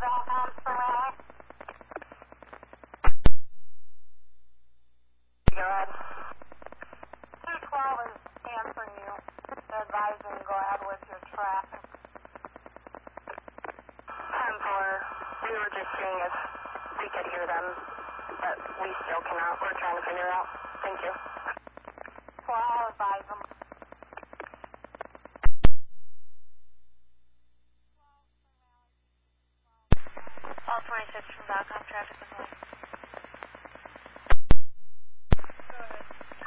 Valcom for Raleigh. Go ahead. 212 is answering you. They're advising go ahead with your traffic. 10-4. We were just seeing if we could hear them, but we still cannot. We're trying to figure it out. Thank you. Well, I'll advise them. All 26 from Valcom traffic is going. Go ahead.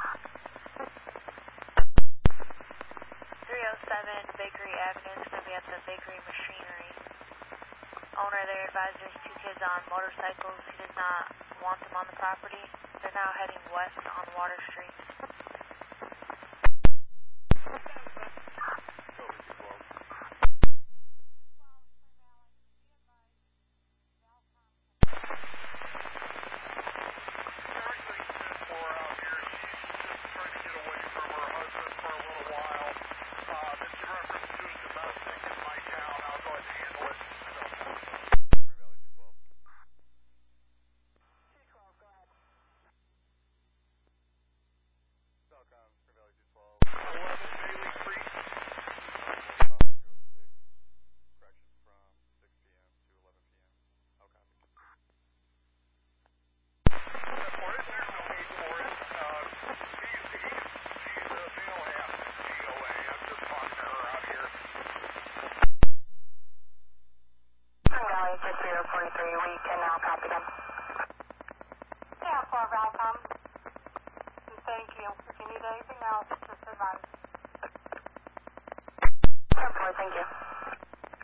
307 Bakery Avenue is going to be at the bakery machinery. Owner there advises 2 kids on motorcycles. He does not want them on the property. They're now heading west on Water Street. We can now copy them. Yeah, for Valcom. And thank you. If you need anything else, just advise. 10-4, thank you.